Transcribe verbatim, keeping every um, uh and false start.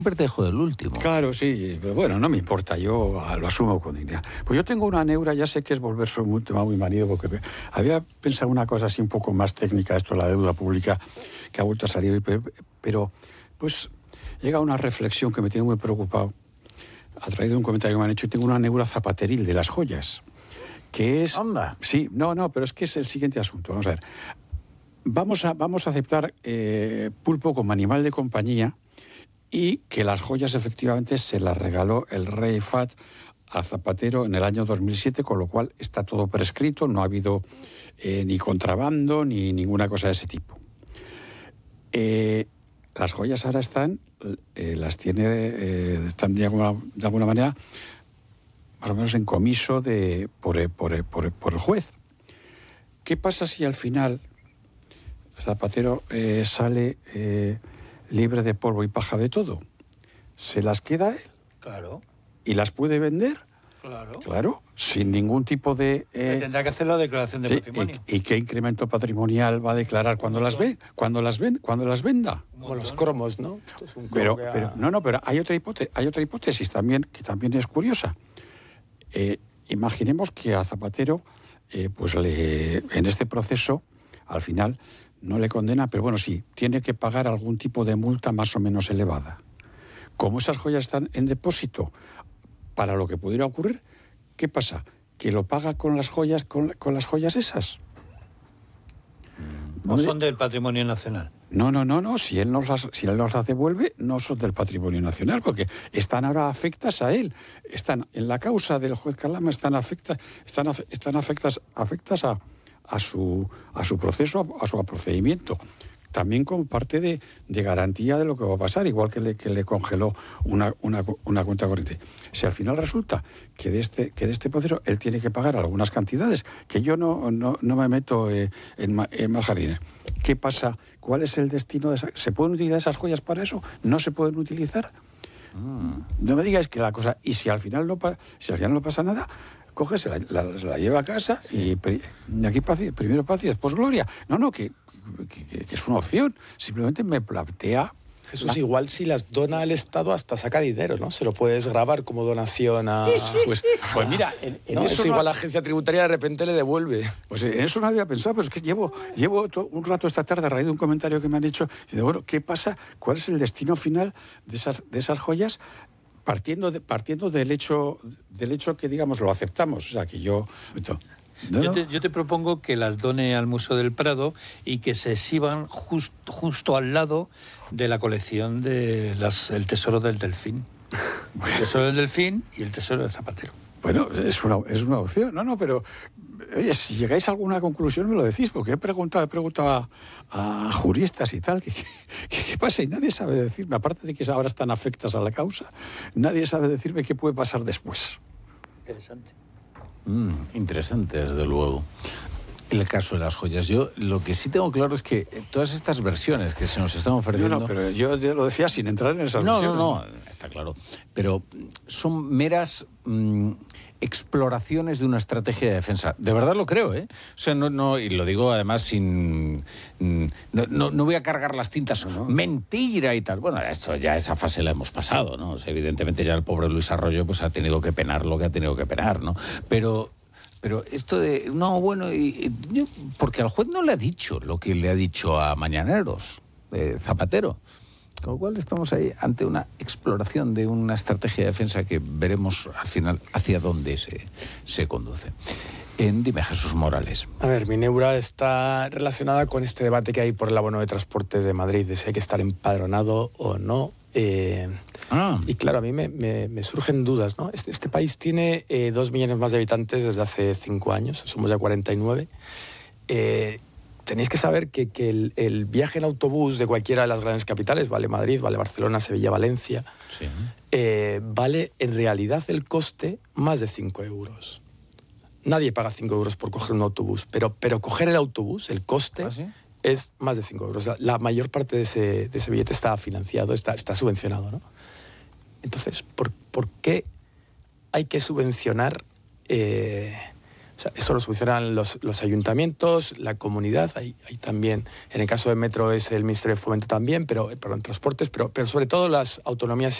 Siempre te dejo del último. Claro, sí. Bueno, no me importa, yo lo asumo con dignidad. Pues yo tengo una neura, ya sé que es volverse un tema muy manido, porque había pensado una cosa así un poco más técnica, esto de la deuda pública, que ha vuelto a salir, pero, pero pues llega una reflexión que me tiene muy preocupado, a través de un comentario que me han hecho, y tengo una neura zapateril de las joyas, que es... Anda. Sí, no, no, pero es que es el siguiente asunto. Vamos a ver. Vamos a, vamos a aceptar eh, pulpo como animal de compañía, y que las joyas efectivamente se las regaló el rey Fahd a Zapatero en el año dos mil siete, con lo cual está todo prescrito, no ha habido eh, ni contrabando ni ninguna cosa de ese tipo. Eh, las joyas ahora están, eh, las tiene, eh, están de alguna, de alguna manera más o menos en comiso de, por, por, por, por el juez. ¿Qué pasa si al final Zapatero eh, sale... Eh, libre de polvo y paja de todo? ¿Se las queda él? Claro. ¿Y las puede vender? Claro. Claro, sin ningún tipo de... Eh... Tendrá que hacer la declaración de sí, patrimonio. ¿Y, ¿Y qué incremento patrimonial va a declarar cuando las ve, cuando las ven, cuando las venda? Como los cromos, ¿no? Esto es un Pero, cromo que pero ha... no, no, pero hay otra hipótesis, hay otra hipótesis también que también es curiosa. Eh, imaginemos que a Zapatero, eh, pues le, en este proceso, al final no le condena, pero bueno, sí, tiene que pagar algún tipo de multa más o menos elevada. Como esas joyas están en depósito para lo que pudiera ocurrir, ¿qué pasa? ¿Que lo paga con las joyas, con, con las joyas esas? ¿No son del patrimonio nacional? No, no, no, no. Si él nos las, si él nos las devuelve, no son del patrimonio nacional, porque están ahora afectas a él. Están en la causa del juez Calama, están afectas, están, están afectas, afectas a a su, a su proceso, a su procedimiento, también como parte de, de garantía de lo que va a pasar, igual que le, que le congeló una, una, una cuenta corriente. Si al final resulta que de este, que de este proceso él tiene que pagar algunas cantidades, que yo no, no, no me meto eh, en, en más jardines, ¿qué pasa? ¿Cuál es el destino de esa? ¿Se pueden utilizar esas joyas para eso? ¿No se pueden utilizar? Mm. No me digáis que la cosa... Y si al final no, si al final no pasa nada... coge, se la, la, se la lleva a casa, sí. y, y aquí paz, primero paz y después gloria. No, no, que, que, que es una opción. Simplemente me plantea... Jesús, la... igual si las dona al Estado hasta saca dinero, ¿no? Se lo puedes grabar como donación a... Pues, pues mira, en, en no, eso... eso no... igual la agencia tributaria de repente le devuelve. Pues en eso no había pensado, pero es que llevo, llevo un rato esta tarde a raíz de un comentario que me han hecho, y digo, bueno, ¿qué pasa? ¿Cuál es el destino final de esas, de esas joyas? Partiendo, de, partiendo del hecho del hecho que, digamos, lo aceptamos. O sea, que yo... ¿no? Yo, te, yo te propongo que las done al Museo del Prado y que se exhiban just, justo al lado de la colección del de Tesoro del Delfín. El Tesoro del Delfín y el Tesoro de Zapatero. Bueno, es una, es una opción. No, no, pero... Oye, si llegáis a alguna conclusión me lo decís, porque he preguntado, he preguntado a, a juristas y tal, ¿qué, qué, qué pasa? Y nadie sabe decirme, aparte de que ahora están afectas a la causa, nadie sabe decirme qué puede pasar después. Interesante. Mm, interesante, desde luego. El caso de las joyas. Yo lo que sí tengo claro es que todas estas versiones que se nos están ofreciendo... No, no, pero yo, yo lo decía sin entrar en esas no, versiones. No, no, no, está claro. Pero son meras... Mmm, exploraciones de una estrategia de defensa. De verdad lo creo, ¿eh? O sea, no, no, y lo digo además sin... No, no, no voy a cargar las tintas. No, no. Mentira y tal. Bueno, esto ya, esa fase la hemos pasado, ¿no? O sea, evidentemente ya el pobre Luis Arroyo pues ha tenido que penar lo que ha tenido que penar, ¿no? Pero... Pero esto de... No, bueno, y, y, porque al juez no le ha dicho lo que le ha dicho a Mañaneros, eh, Zapatero. Con lo cual estamos ahí ante una exploración de una estrategia de defensa que veremos al final hacia dónde se, se conduce. Eh, dime, Jesús Morales. A ver, mi neura está relacionada con este debate que hay por el abono de transportes de Madrid, de si hay que estar empadronado o no. Eh, ah. Y claro, a mí me, me, me surgen dudas, ¿no? Este, este país tiene eh, dos millones más de habitantes desde hace cinco años, somos ya cuarenta y nueve. Eh, Tenéis que saber que, que el, el viaje en autobús de cualquiera de las grandes capitales, vale Madrid, vale Barcelona, Sevilla, Valencia, sí. eh, vale en realidad el coste más de cinco euros. Nadie paga cinco euros por coger un autobús, pero, pero coger el autobús, el coste, ¿ah, sí? es más de cinco euros. La mayor parte de ese, de ese billete está financiado, está, está subvencionado, ¿no? Entonces, ¿por, por qué hay que subvencionar... Eh, O O sea, esto lo solucionan los, los ayuntamientos, la comunidad, hay, hay también, en el caso del metro es el Ministerio de Fomento también, pero, pero en transportes, pero, pero sobre todo las autonomías